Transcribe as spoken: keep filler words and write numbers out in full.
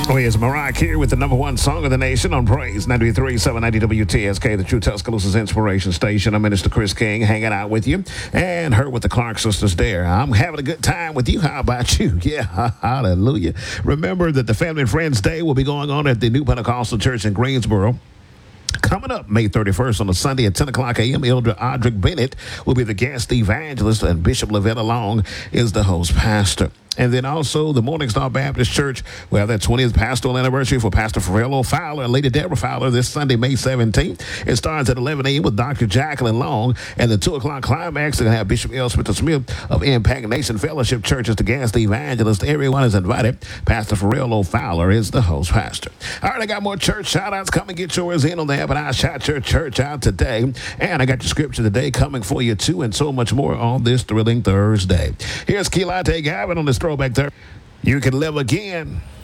Oh, yes, Mariah Carey with the number one song of the nation on Praise ninety-three point seven ninety W T S K, the True Tuscaloosa's inspiration station. I'm Minister Chris King hanging out with you and her with the Clark sisters there. I'm having a good time with you. How about you? Yeah, hallelujah. Remember that the Family and Friends Day will be going on at the New Pentecostal Church in Greensboro. Coming up May thirty-first on a Sunday at ten o'clock a.m., Elder Audric Bennett will be the guest evangelist, and Bishop Lavetta Long is the host pastor. And then also the Morning Star Baptist Church will have their twentieth pastoral anniversary for Pastor Farrell Fowler and Lady Deborah Fowler this Sunday, May seventeenth. It starts at eleven a.m. with Doctor Jacqueline Long, and the two o'clock climax is going to have Bishop L. Smith Smith of Impact Nation Fellowship Church as the guest evangelist. Everyone is invited. Pastor Farrell Fowler is the host pastor. All right, I got more church shout-outs. Come and get yours in on the app, and I shout your church out today. And I got your scripture today coming for you, too, and so much more on this thrilling Thursday. Here's Keelante Gavin on this Throwback Thursday. You can live again.